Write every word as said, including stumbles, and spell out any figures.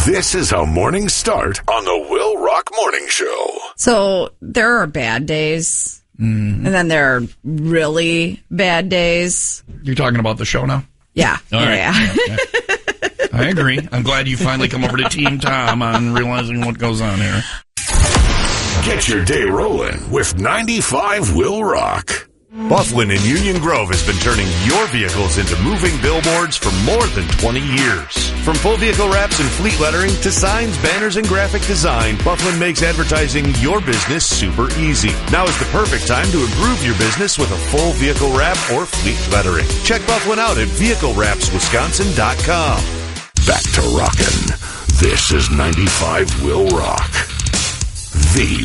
This is how mornings start on the Will Rock Morning Show. So there are bad days, mm-hmm. and then there are really bad days. You're talking about the show now? Yeah. All right. Yeah. yeah. I agree. I'm glad you finally come over to Team Tom on realizing what goes on here. Get your day rolling with ninety-five Will Rock. Bufflin in Union Grove has been turning your vehicles into moving billboards for more than twenty years. From full vehicle wraps and fleet lettering to signs, banners, and graphic design, Bufflin makes advertising your business super easy. Now is the perfect time to improve your business with a full vehicle wrap or fleet lettering. Check Bufflin out at vehicle wraps wisconsin dot com. Back to rockin'. This is ninety-five Will Rock, the